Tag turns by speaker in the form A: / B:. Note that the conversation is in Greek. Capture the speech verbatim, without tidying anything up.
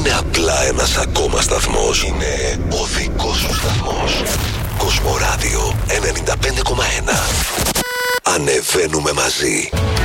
A: είναι απλά ένας ακόμα σταθμός. Είναι ο δικός σου σταθμός. Κοσμοράδιο ενενήντα πέντε κόμμα ένα. Ανεβαίνουμε μαζί.